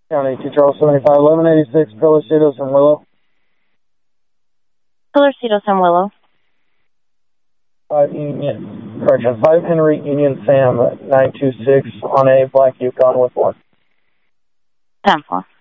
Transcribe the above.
County 2 Charles 75, 1186, Pillarcitos and Willow. Pillarcitos and Willow. 5 Henry Union Sam 926 on a black Yukon with 1. 10-4.